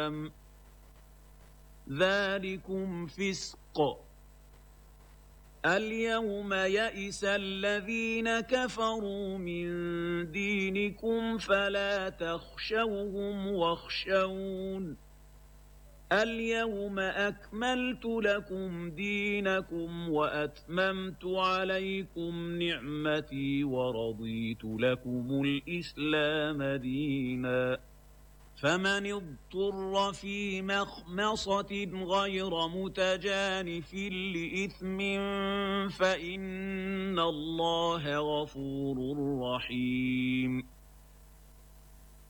الأيام ذلكم فسق. اليوم يئس الذين كفروا من دينكم فلا تخشوهم واخشون اليوم أكملت لكم دينكم وأتممت عليكم نعمتي ورضيت لكم الإسلام دينا فمن اضطر في مخمصة غير متجانف لإثم فإن الله غفور رحيم.